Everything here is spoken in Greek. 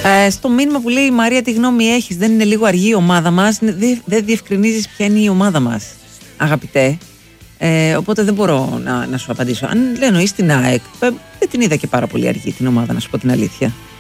Στο μήνυμα που λέει η Μαρία, τι γνώμη έχεις, δεν είναι λίγο αργή η ομάδα μας? Δεν διευκρινίζεις ποια είναι η ομάδα μας, αγαπητέ. Οπότε δεν μπορώ να σου απαντήσω. Αν εννοείς την ΑΕΚ, δεν την είδα και πάρα πολύ αργή την ομάδα, να σου πω την αλήθεια.